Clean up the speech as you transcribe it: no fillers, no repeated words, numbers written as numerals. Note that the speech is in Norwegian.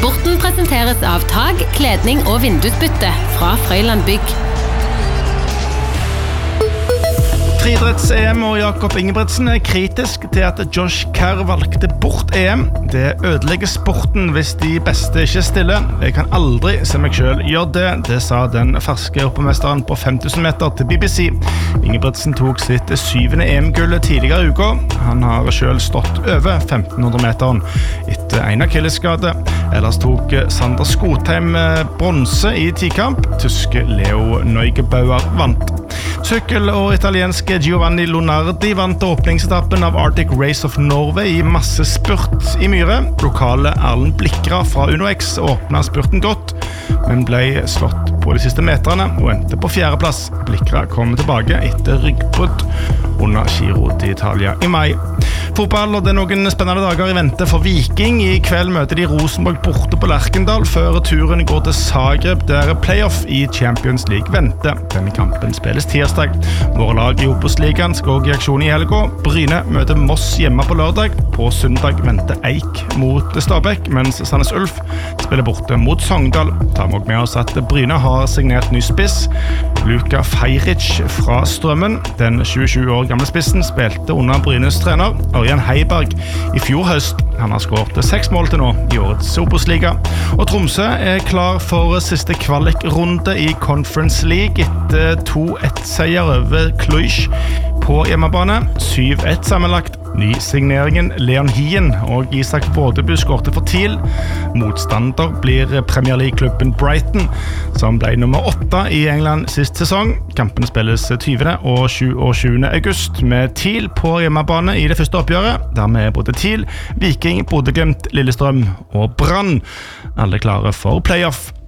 Sporten presenteres av tag, kledning og vindusbytte fra Frøyland Bygg. Friidretts-EM og Jakob Ingebrigtsen kritisk til at Josh Kerr valgte bort EM. Det ødelegger sporten hvis de beste ikke stiller. Jeg kan aldri se meg selv gjøre det, det sa den ferske oppemesteren på 5000 meter til BBC. Ingebrigtsen tok sitt 7. EM-gull tidligere i uka. Han har selv stått over 1500 meteren etter en akillesskade. Ellers tok Sander Skotheim bronse i tikamp. Tyske Leo Neugebauer vant. Sykkel og italienske Giovanni Lonardi vant åpningsetappen av Arctic Race of Norway i masse spurt i Myre. Lokale Erlend Blikra fra UnoX åpnet spurten godt, men ble slått på de siste meterne og endte på 4. plass. Blikra kom tilbake etter ryggbrudd under Giro d'Italia i mai. Fotball, og det noen spennende dager i vente for Viking. I kveld møter de Rosenborg borte på Lerkendal før turen går til Zagreb, der playoff i Champions League venter. Denne kampen spilles tirsdag. Våre lag i Obos-ligaen skal også i aksjon i helga. Bryne møter Moss hjemme på lørdag. På søndag venter Eik mot Stabæk, mens Sandnes Ulf spiller borte mot Sogndal. Ta med oss at Bryne har signert ny spiss. Luka Feiric fra Strømmen. Den 27 år gamle spissen spilte under Brynes trener Ørjan Heiberg i fjor høst. Han har skåret 6 mål til nå i årets Obos-liga. Og Tromsø klar for siste kvalikrunde i Conference League etter 2-1-seier over Cluj på hjemmebane. 7-1 sammenlagt. Nysigneringen Leon Hien og Isak Vådeby skårte for TIL. Motstander blir Premier League-klubben Brighton, som ble nummer 8 i England sist sesong. Kampen spilles 20. og 27. august med TIL på hjemmebane i det første oppgjøret. Dermed både TIL, Viking, Bodø Glimt, Lillestrøm og Brann alle klare for playoff.